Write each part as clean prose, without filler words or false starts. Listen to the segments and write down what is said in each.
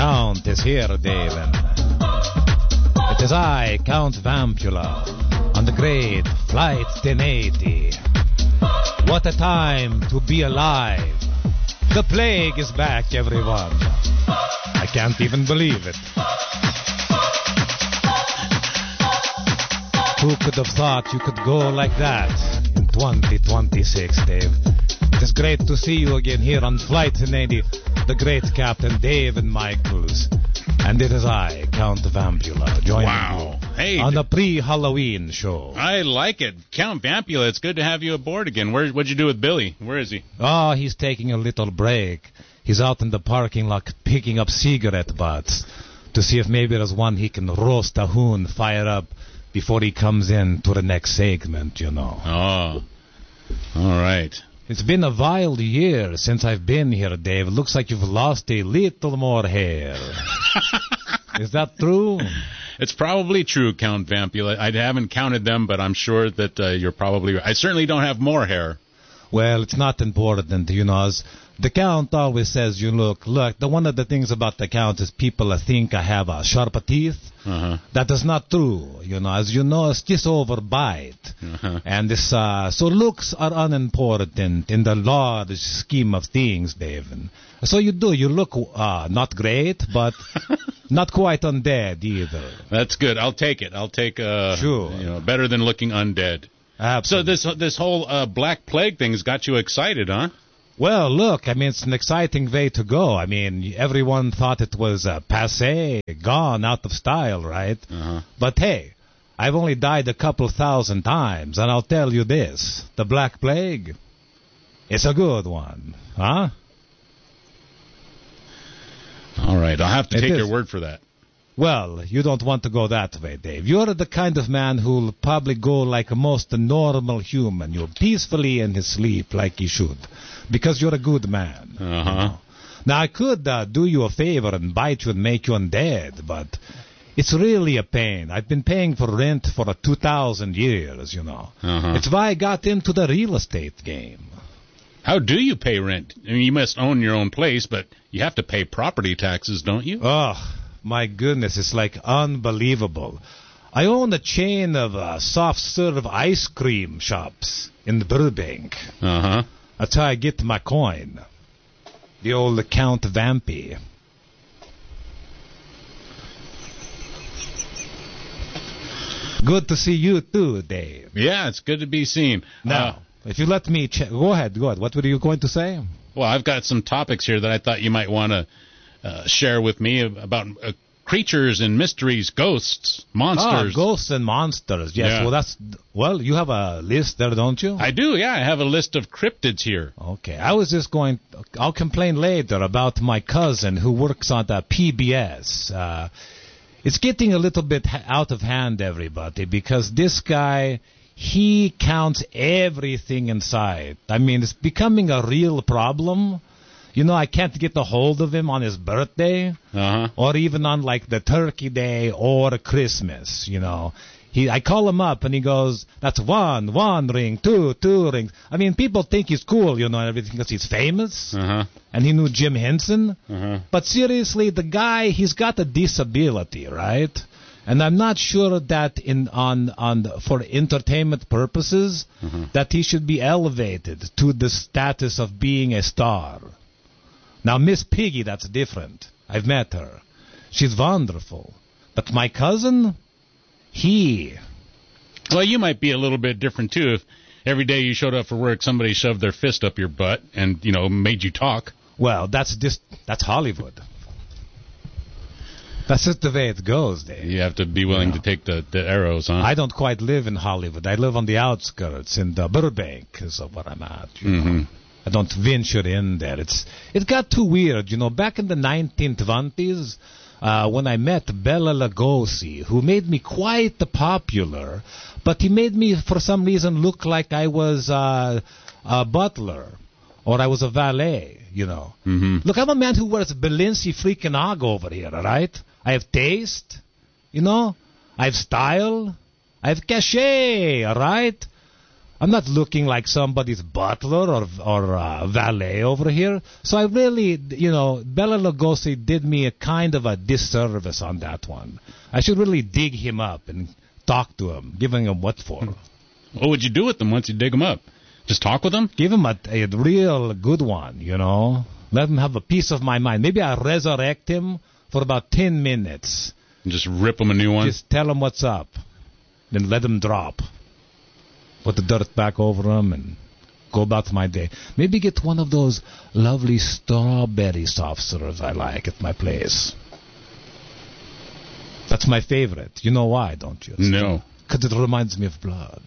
Count is here, David. It is I, Count Vampula, on the great Flight 1080. What a time to be alive. The plague is back, everyone. I can't even believe it. Who could have thought you could go like that in 2026, Dave? It is great to see you again here on Flight 1080, the great Captain David Michaels. And it is I, Count Vampula, joining you on the pre-Halloween show. I like it. Count Vampula, it's good to have you aboard again. What'd you do with Billy? Where is he? Oh, he's taking a little break. He's out in the parking lot picking up cigarette butts to see if maybe there's one he can roast a hoon, fire up before he comes in to the next segment, you know. Oh, all right. It's been a wild year since I've been here, Dave. It looks like you've lost a little more hair. Is that true? It's probably true, Count Vampula. I haven't counted them, but I'm sure that you're probably right. I certainly don't have more hair. Well, it's not important, you know. As the Count always says, you look. One of the things about the Count is people think I have sharp teeth. Uh-huh. That is not true. You know, as you know, it's just overbite. Uh-huh. And this, so looks are unimportant in the large scheme of things, David. So you look not great, but not quite undead either. That's good. I'll take it. I'll take sure. Better than looking undead. Absolutely. So this whole Black Plague thing's got you excited, huh? Well, look, I mean, it's an exciting way to go. I mean, everyone thought it was passé, gone, out of style, right? Uh-huh. But hey, I've only died a couple thousand times, and I'll tell you this, the Black Plague, it's a good one, huh? All right, I'll have to take your word for that. Well, you don't want to go that way, Dave. You're the kind of man who'll probably go like a most normal human. You're peacefully in his sleep like he should, because you're a good man. Uh-huh. You know? Now, I could do you a favor and bite you and make you undead, but it's really a pain. I've been paying for rent for 2,000 years, you know. Uh-huh. It's why I got into the real estate game. How do you pay rent? I mean, you must own your own place, but you have to pay property taxes, don't you? Oh, my goodness, it's like unbelievable. I own a chain of soft-serve ice cream shops in Burbank. Uh-huh. That's how I get my coin. The old Count Vampy. Good to see you too, Dave. Yeah, it's good to be seen. Now, if you let me go ahead. What were you going to say? Well, I've got some topics here that I thought you might want to share with me about creatures and mysteries, ghosts, monsters. Ghosts and monsters. Yes. Yeah. Well, you have a list there, don't you? I do. Yeah, I have a list of cryptids here. Okay. I'll complain later about my cousin who works on the PBS. It's getting a little bit out of hand, everybody, because this guy, he counts everything in sight. I mean, it's becoming a real problem. You know, I can't get a hold of him on his birthday, or even on, like, the Turkey Day or Christmas, you know. I call him up, and he goes, that's one ring, two rings. I mean, people think he's cool, you know, and everything, because he's famous, and he knew Jim Henson. But seriously, the guy, he's got a disability, right? And I'm not sure that for entertainment purposes, that he should be elevated to the status of being a star. Now, Miss Piggy, that's different. I've met her. She's wonderful. But my cousin, Well, you might be a little bit different, too, if every day you showed up for work, somebody shoved their fist up your butt and, you know, made you talk. Well, that's Hollywood. That's just the way it goes, Dave. You have to be willing to take the arrows, huh? I don't quite live in Hollywood. I live on the outskirts in the Burbank is where I'm at, you know. I don't venture in there. It got too weird, you know. Back in the 1920s, when I met Bela Lugosi, who made me quite popular, but he made me, for some reason, look like I was a butler or I was a valet, you know. Look, I'm a man who wears Balenciaga freaking Og over here, all right? I have taste, you know. I have style. I have cachet, all right? I'm not looking like somebody's butler or valet over here. So I really, Bela Lugosi did me a kind of a disservice on that one. I should really dig him up and talk to him, giving him what for. What would you do with them once you dig them up? Just talk with them? Give him a real good one, Let him have a piece of my mind. Maybe I'll resurrect him for about 10 minutes. And just rip him a new one? Just tell him what's up. Then let him drop. Put the dirt back over him and go about my day. Maybe get one of those lovely strawberry soft serves I like at my place. That's my favorite. You know why, don't you? No. Because it reminds me of blood.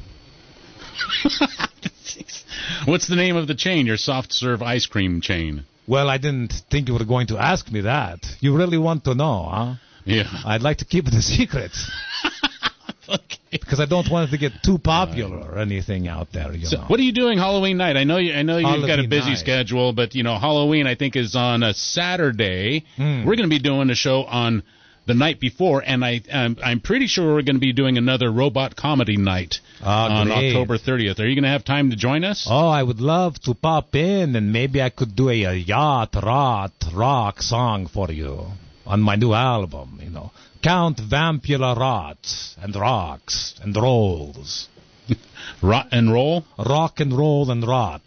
What's the name of the chain, your soft serve ice cream chain? Well, I didn't think you were going to ask me that. You really want to know, huh? Yeah. I'd like to keep it a secret. Okay. Because I don't want it to get too popular or anything out there, So what are you doing Halloween night? I know you've got a busy night. schedule, but Halloween I think is on a Saturday. We're going to be doing a show on the night before, and I'm pretty sure we're going to be doing another robot comedy night on great. October 30th. Are you going to have time to join us? Oh, I would love to pop in, and maybe I could do a yacht rock song for you on my new album, Count Vampula Rots and Rocks and Rolls. Rot and roll? Rock and roll and rot.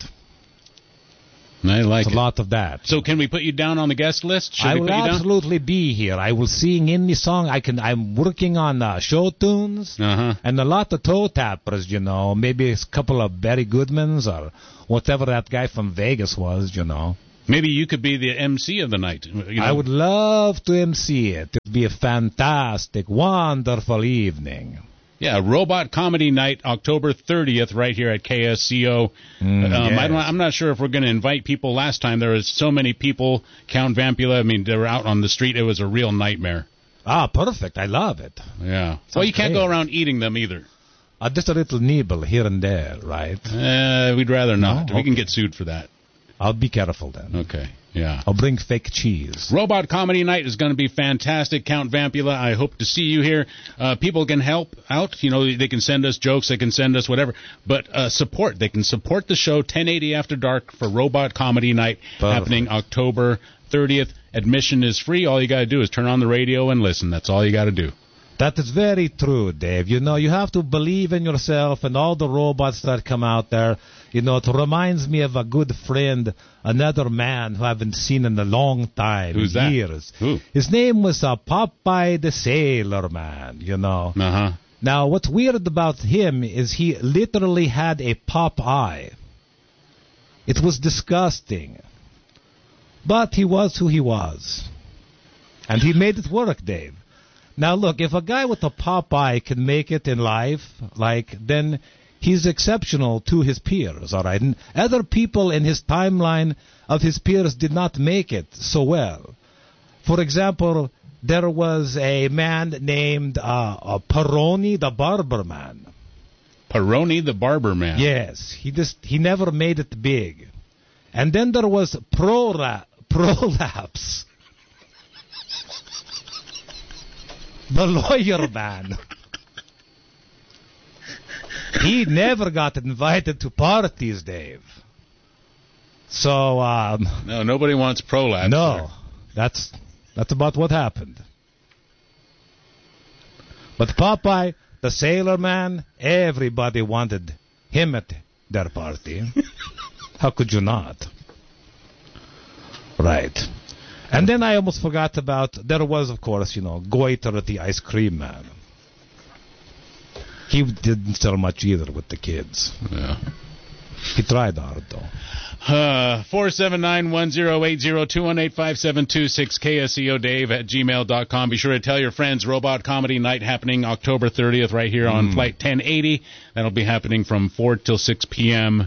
I like It's it. a lot of that. So can we put you down on the guest list? Should I we will put you down? absolutely be here. I will sing any song. I'm working on show tunes Uh-huh. and a lot of toe tappers, Maybe a couple of Barry Goodmans or whatever that guy from Vegas was, Maybe you could be the MC of the night. I would love to MC it. It would be a fantastic, wonderful evening. Yeah, Robot Comedy Night, October 30th, right here at KSCO. Yes. I'm not sure if we're going to invite people. Last time there was so many people, Count Vampula, they were out on the street. It was a real nightmare. Ah, perfect. I love it. Yeah. Well, you can't great. go around eating them either. Just a little nibble here and there, right? We'd rather not. No? We can Okay. get sued for that. I'll be careful then. Okay, yeah. I'll bring fake cheese. Robot Comedy Night is going to be fantastic. Count Vampula, I hope to see you here. People can help out. They can send us jokes. They can send us whatever. But support. They can support the show 1080 After Dark for Robot Comedy Night happening October 30th. Admission is free. All you got to do is turn on the radio and listen. That's all you got to do. That is very true, Dave. You have to believe in yourself and all the robots that come out there. It reminds me of a good friend, another man who I haven't seen in a long time. Who's that? Years. Who? His name was Popeye the Sailor Man, Uh-huh. Now, what's weird about him is he literally had a pop eye. It was disgusting. But he was who he was. And he made it work, Dave. Now, look, if a guy with a pop eye can make it in life, then he's exceptional to his peers, all right? And other people in his timeline of his peers did not make it so well. For example, there was a man named Peroni the Barber Man. Peroni the Barber Man. Yes, he never made it big. And then there was Prolapse. The lawyer man. He never got invited to parties, Dave. So, No, nobody wants prolapse. no, that's about what happened. But Popeye, the sailor man, everybody wanted him at their party. How could you not? Right. And then I almost forgot there was, of course, Goiter the ice cream man. He didn't sell much either with the kids. Yeah. He tried hard, though. 479-1080-218-5726, KSEODave@gmail.com. Be sure to tell your friends Robot Comedy Night happening October 30th right here on Flight 1080. That'll be happening from 4 till 6 p.m.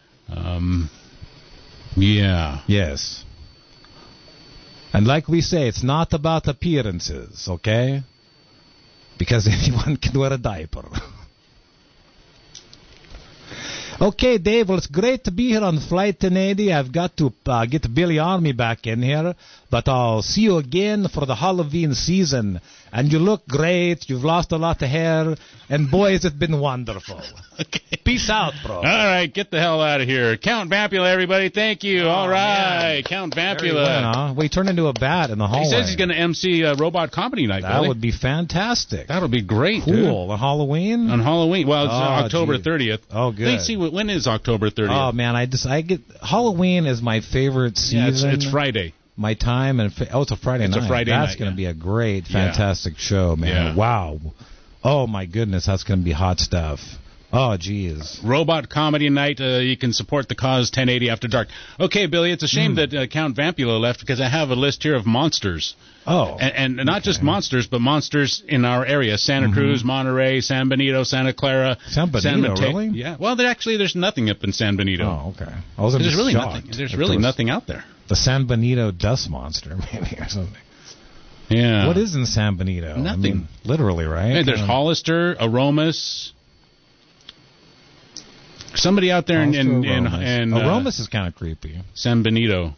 Yeah. Yes. And like we say, it's not about appearances, okay? Because anyone can wear a diaper. Okay, Dave, well, it's great to be here on Flight 1080. I've got to get Billy Army back in here, but I'll see you again for the Halloween season. And you look great. You've lost a lot of hair. And, boys, it's been wonderful. Okay. Peace out, bro. All right, get the hell out of here. Count Vampula, everybody. Thank you. All right, man. Count Very Vampula. well, huh? We turned into a bat in the hallway. He says he's going to MC Robot Comedy Night, That Billy. would be fantastic. That'll be great, Cool. dude. On Halloween? On Halloween. Well, it's Oh, October gee. 30th. Oh, good. Let's see, when is October 30th? Oh, man, I get Halloween is my favorite season. Yeah, it's Friday. My time and it's a Friday It's night. a Friday That's night, going to be a great, Yeah. fantastic show, man. Yeah. Wow. Oh my goodness, that's going to be hot stuff. Oh, geez. Robot Comedy Night. You can support the cause 1080 After Dark. Okay, Billy, it's a shame that Count Vampula left because I have a list here of monsters. Oh. And not just monsters, but monsters in our area. Santa Cruz, Monterey, San Benito, Santa Clara. San Benito, Mateo. really? Yeah. Well, there's nothing up in San Benito. Oh, okay. I was There's just really shocked. nothing. There's If really there was nothing out there. The San Benito dust monster, maybe, or something. Yeah. What is in San Benito? Nothing. I mean, literally, right? Hey, there's Hollister, Aromas. Somebody out there in Aromas is kind of creepy. San Benito.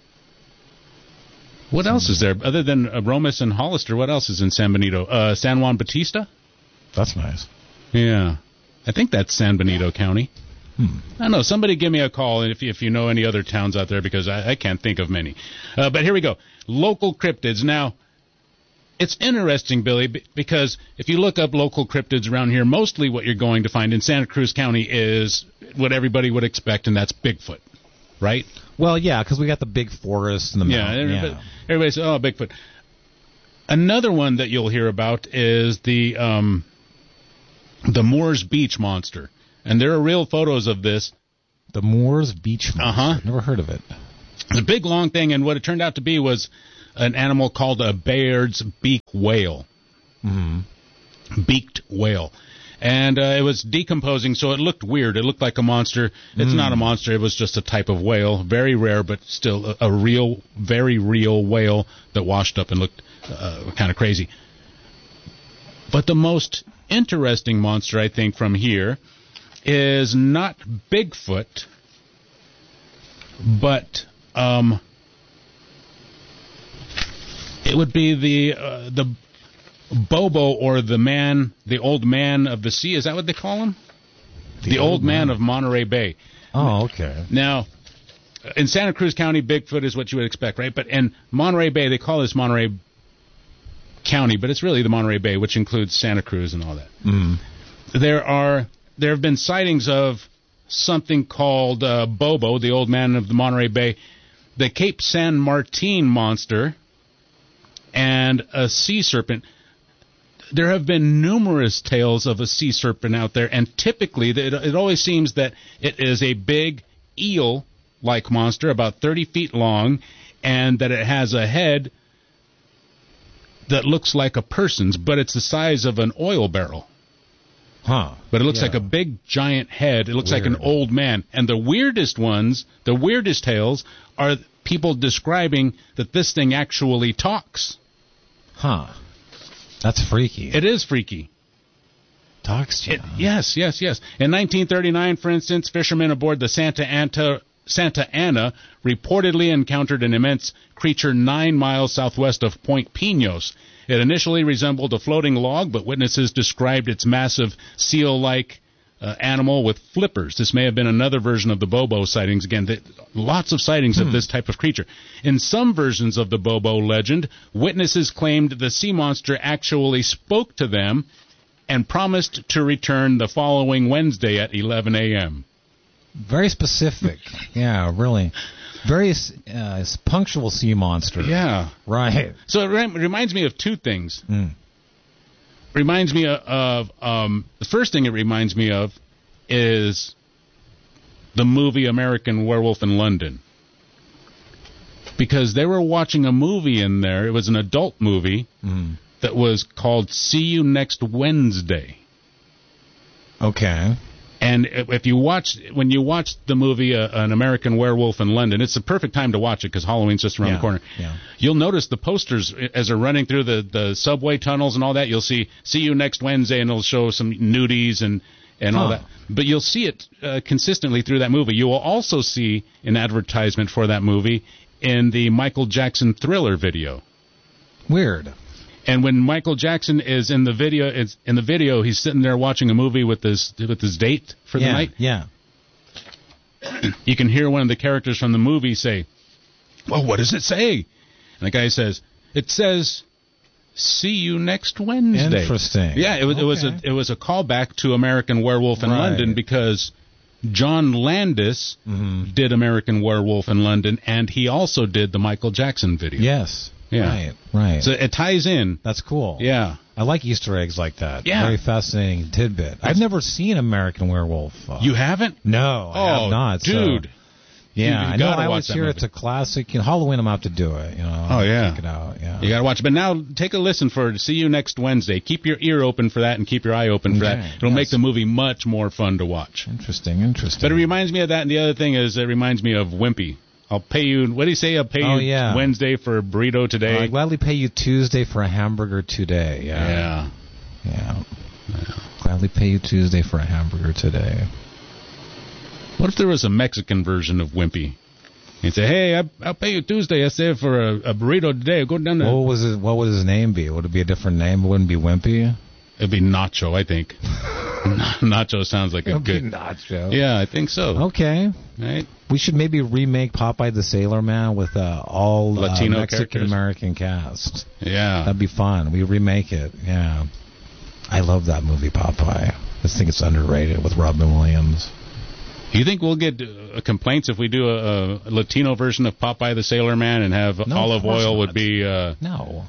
What else is there other than Aromas and Hollister? What else is in San Benito? San Juan Bautista? That's nice. Yeah, I think that's San Benito County. I don't know. Somebody give me a call if you know any other towns out there because I can't think of many. But here we go. Local cryptids. Now, it's interesting, Billy, because if you look up local cryptids around here, mostly what you're going to find in Santa Cruz County is what everybody would expect, and that's Bigfoot, right? Well, yeah, because we got the big forest and the mountain. Everybody says, oh, Bigfoot. Another one that you'll hear about is the Moores Beach monster. And there are real photos of this. The Moores Beach monster. Uh-huh. Never heard of it. It's a big, long thing, and what it turned out to be was an animal called a Baird's beak whale. Mm-hmm. Beaked whale. And it was decomposing, so it looked weird. It looked like a monster. It's not a monster. It was just a type of whale. Very rare, but still a real, very real whale that washed up and looked kind of crazy. But the most interesting monster, I think, from here is not Bigfoot, but it would be the Bobo, or the old man of the sea. Is that what they call him? The old man of Monterey Bay. Oh, okay. Now, in Santa Cruz County, Bigfoot is what you would expect, right? But in Monterey Bay, they call this Monterey County, but it's really the Monterey Bay, which includes Santa Cruz and all that. There have been sightings of something called Bobo, the old man of the Monterey Bay, the Cape San Martin monster, and a sea serpent. There have been numerous tales of a sea serpent out there, and typically it always seems that it is a big eel-like monster, about 30 feet long, and that it has a head that looks like a person's, but it's the size of an oil barrel. Huh. But it looks like a big, giant head. It looks like an old man. And the weirdest tales, are people describing that this thing actually talks. Huh. That's freaky. It is freaky. Talks to you. Yes. In 1939, for instance, fishermen aboard the Santa Ana reportedly encountered an immense creature 9 miles southwest of Point Pinos. It initially resembled a floating log, but witnesses described its massive seal-like animal with flippers. This may have been another version of the Bobo sightings. Again, lots of sightings of this type of creature. In some versions of the Bobo legend, witnesses claimed the sea monster actually spoke to them and promised to return the following Wednesday at 11 a.m. Very specific. Yeah, really. Very punctual sea monster. Yeah. Right. So it reminds me of two things. Reminds me of the first thing it reminds me of is the movie American Werewolf in London. Because they were watching a movie in there. It was an adult movie that was called See You Next Wednesday. Okay. And when you watch the movie An American Werewolf in London, it's the perfect time to watch it because Halloween's just around the corner. Yeah. You'll notice the posters as they're running through the subway tunnels and all that. You'll see you next Wednesday, and it'll show some nudies and and all that. But you'll see it consistently through that movie. You will also see an advertisement for that movie in the Michael Jackson Thriller video. Weird. And when Michael Jackson is in the video, he's sitting there watching a movie with his date for the night. Yeah. You can hear one of the characters from the movie say, "Well, what does it say?" And the guy says, "It says, see you next Wednesday." Interesting. Yeah, it was a callback to American Werewolf in London, because John Landis did American Werewolf in London, and he also did the Michael Jackson video. Yes. Yeah. Right. So it ties in. That's cool. Yeah. I like Easter eggs like that. Yeah. Very fascinating tidbit. I've never seen American Werewolf. You haven't? No, I have not. Dude. So, yeah, I know. I always hear it's a classic. Halloween, I'm going to have to do it. Oh, yeah. Check it out. Yeah. You got to watch it. But now take a listen for See You Next Wednesday. Keep your ear open for that and keep your eye open for that. It'll make the movie much more fun to watch. Interesting. But it reminds me of that. And the other thing is, it reminds me of Wimpy. I'll pay you, what do you say? I'll pay you Wednesday for a burrito today. I'd gladly pay you Tuesday for a hamburger today. Yeah. Gladly pay you Tuesday for a hamburger today. What if there was a Mexican version of Wimpy? He'd say, "Hey, I'll pay you Tuesday. I say for a burrito today. Go down there." What would his name be? Would it be a different name? It wouldn't be Wimpy? It'd be Nacho, I think. Nacho sounds like a good Nacho. Yeah, I think so. Okay. Right. We should maybe remake Popeye the Sailor Man with all Latino Mexican American cast. Yeah. That'd be fun. We remake it. Yeah. I love that movie, Popeye. I just think it's underrated with Robin Williams. You think we'll get complaints if we do a Latino version of Popeye the Sailor Man and have Olive Oil would be no,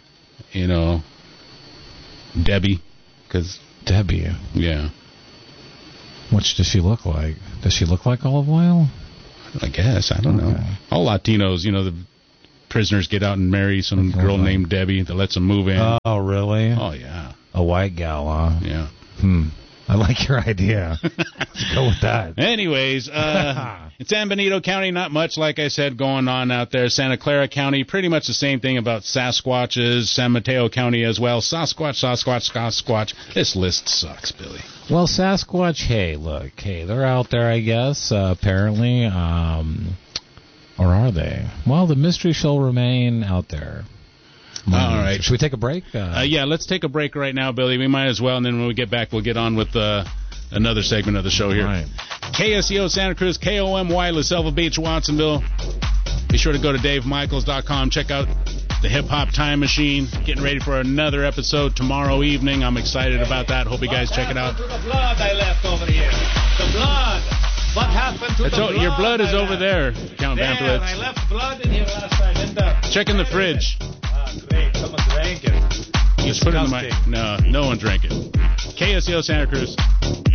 Debbie? Because Debbie. Yeah. What does she look like? Does she look like Olive Oil? I guess. I don't know. All Latinos, the prisoners get out and marry some girl named Debbie that lets them move in. Oh, really? Oh, yeah. A white gal, huh? Yeah. I like your idea. Let's go with that. Anyways, it's San Benito County. Not much, like I said, going on out there. Santa Clara County, pretty much the same thing about Sasquatches. San Mateo County as well. Sasquatch. This list sucks, Billy. Well, Sasquatch, hey, they're out there, I guess, apparently. Or are they? Well, the mystery shall remain out there. All right. Should we take a break? Yeah, let's take a break right now, Billy. We might as well, and then when we get back, we'll get on with another segment of the show here. Right. KSEO Santa Cruz, KOMY La Selva Beach, Watsonville. Be sure to go to DaveMichaels.com. Check out the Hip Hop Time Machine. Getting ready for another episode tomorrow evening. I'm excited about that. Hope you guys check it out. The blood I left over here. The blood. What happened to the blood? Your blood is over there, Count Vampirich. I left blood in here last time. Check in the fridge. Great. Someone drank it. Just put it in the mic. No one drank it. KSEO Santa Cruz.